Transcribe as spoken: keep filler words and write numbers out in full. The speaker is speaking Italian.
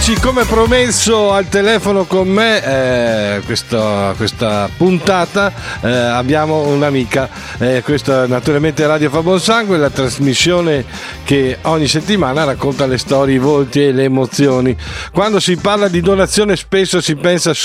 amici, come promesso al telefono con me eh, questa, questa puntata eh, abbiamo un'amica, eh, questa naturalmente Radio Fa Buon Sangue, la trasmissione che ogni settimana racconta le storie, i volti e le emozioni. Quando si parla di donazione spesso si pensa